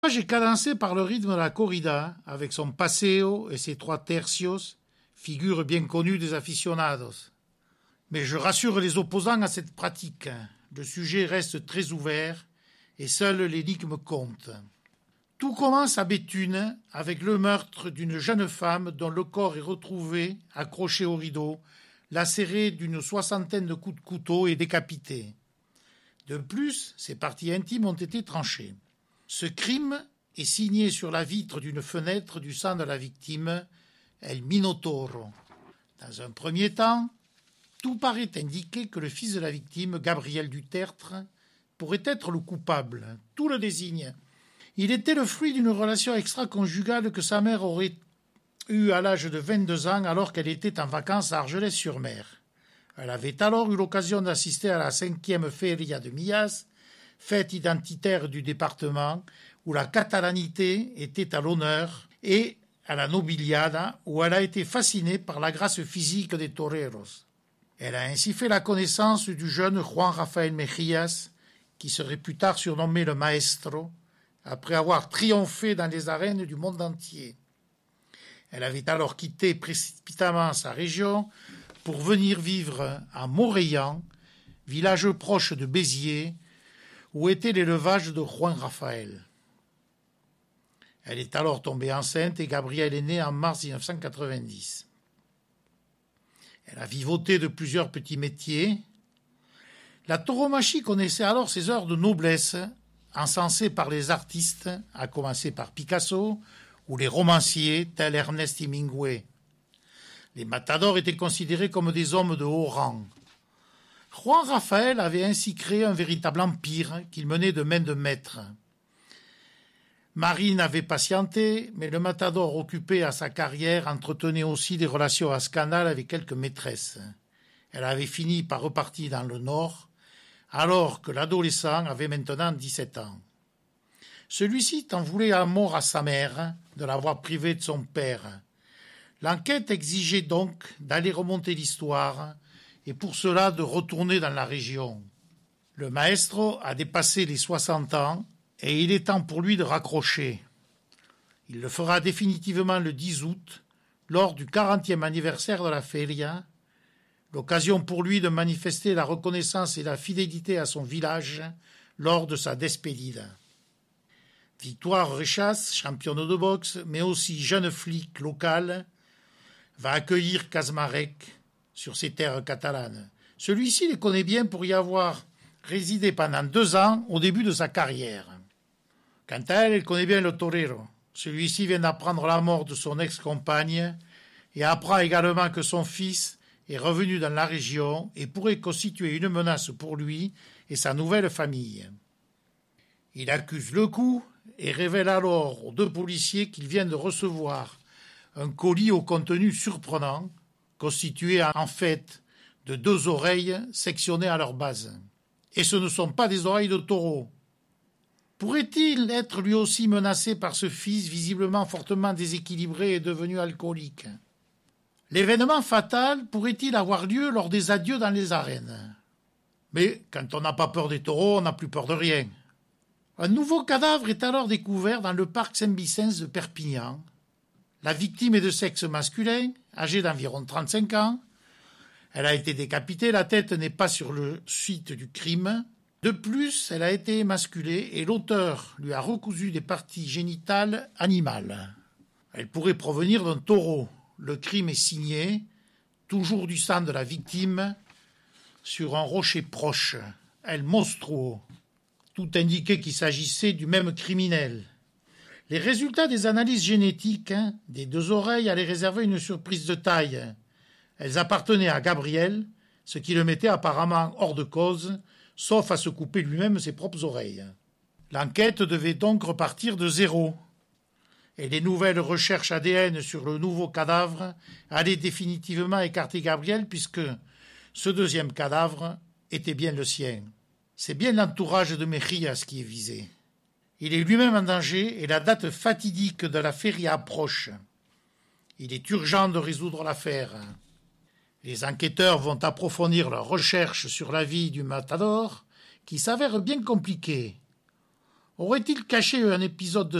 J'ai cadencé par le rythme de la corrida, avec son paseo et ses 3 tercios, figure bien connue des aficionados. Mais je rassure les opposants à cette pratique. Le sujet reste très ouvert et seule l'énigme compte. Tout commence à Béthune avec le meurtre d'une jeune femme dont le corps est retrouvé, accroché au rideau, lacéré d'une 60aine de coups de couteau et décapité. De plus, ses parties intimes ont été tranchées. Ce crime est signé sur la vitre d'une fenêtre du sang de la victime, El Minotauro. Dans un premier temps, tout paraît indiquer que le fils de la victime, Gabriel Dutertre, pourrait être le coupable. Tout le désigne. Il était le fruit d'une relation extra-conjugale que sa mère aurait eue à l'âge de 22 ans alors qu'elle était en vacances à Argelès-sur-Mer. Elle avait alors eu l'occasion d'assister à la 5e Feria de Millas, fête identitaire du département, où la catalanité était à l'honneur, et à la Nobiliada, où elle a été fascinée par la grâce physique des toreros. Elle a ainsi fait la connaissance du jeune Juan Rafael Mejías, qui serait plus tard surnommé le Maestro, après avoir triomphé dans les arènes du monde entier. Elle avait alors quitté précipitamment sa région pour venir vivre à Morellán, village proche de Béziers, où était l'élevage de Juan Rafael. Elle est alors tombée enceinte et Gabriel est né en mars 1990. Elle a vivoté de plusieurs petits métiers. La tauromachie connaissait alors ses heures de noblesse, encensées par les artistes, à commencer par Picasso, ou les romanciers tels Ernest Hemingway. Les matadors étaient considérés comme des hommes de haut rang. Juan Rafael avait ainsi créé un véritable empire qu'il menait de main de maître. Marine avait patienté, mais le matador occupé à sa carrière entretenait aussi des relations à scandale avec quelques maîtresses. Elle avait fini par repartir dans le nord, alors que l'adolescent avait maintenant 17 ans. Celui-ci en voulait à mort à sa mère de l'avoir privé de son père. L'enquête exigeait donc d'aller remonter l'histoire et pour cela de retourner dans la région. Le maestro a dépassé les 60 ans et il est temps pour lui de raccrocher. Il le fera définitivement le 10 août, lors du 40e anniversaire de la Feria, l'occasion pour lui de manifester la reconnaissance et la fidélité à son village lors de sa despedida. Victoire Rechas, championne de boxe, mais aussi jeune flic local, va accueillir Kaczmarek sur ses terres catalanes. Celui-ci les connaît bien pour y avoir résidé pendant 2 ans au début de sa carrière. Quant à elle, elle connaît bien le torero. Celui-ci vient d'apprendre la mort de son ex-compagne et apprend également que son fils est revenu dans la région et pourrait constituer une menace pour lui et sa nouvelle famille. Il accuse le coup et révèle alors aux 2 policiers qu'il vient de recevoir un colis au contenu surprenant, constitué en fait de 2 oreilles sectionnées à leur base. Et ce ne sont pas des oreilles de taureau. Pourrait-il être lui aussi menacé par ce fils visiblement fortement déséquilibré et devenu alcoolique? L'événement fatal pourrait-il avoir lieu lors des adieux dans les arènes? Mais quand on n'a pas peur des taureaux, on n'a plus peur de rien. Un nouveau cadavre est alors découvert dans le parc Saint-Vicence de Perpignan. La victime est de sexe masculin, âgée d'environ 35 ans. Elle a été décapitée, la tête n'est pas sur le site du crime. De plus, elle a été émasculée et l'auteur lui a recousu des parties génitales animales. Elle pourrait provenir d'un taureau. Le crime est signé, toujours du sang de la victime, sur un rocher proche, El Monstruo. Tout indiquait qu'il s'agissait du même criminel. Les résultats des analyses génétiques des 2 oreilles allaient réserver une surprise de taille. Elles appartenaient à Gabriel, ce qui le mettait apparemment hors de cause, sauf à se couper lui-même ses propres oreilles. L'enquête devait donc repartir de zéro. Et les nouvelles recherches ADN sur le nouveau cadavre allaient définitivement écarter Gabriel puisque ce 2e cadavre était bien le sien. C'est bien l'entourage de Mejías qui est visé. Il est lui-même en danger et la date fatidique de la feria approche. Il est urgent de résoudre l'affaire. Les enquêteurs vont approfondir leurs recherches sur la vie du matador, qui s'avère bien compliquée. Aurait-il caché un épisode de